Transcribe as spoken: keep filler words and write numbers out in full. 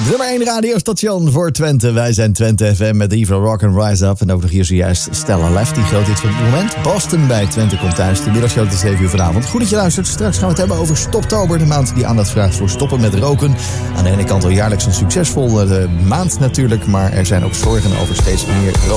Nummer één radiostation voor Twente. Wij zijn Twente F M met Eva Rock and Rise Up. En ook nog hier zojuist Stella Lefty, groot hit van het moment. Boston bij Twente komt thuis. De middagshow tot zeven uur vanavond. Goed dat je luistert. Straks gaan we het hebben over Stoptober. De maand die aandacht vraagt voor stoppen met roken. Aan de ene kant al jaarlijks een succesvolle maand natuurlijk. Maar er zijn ook zorgen over steeds meer roken.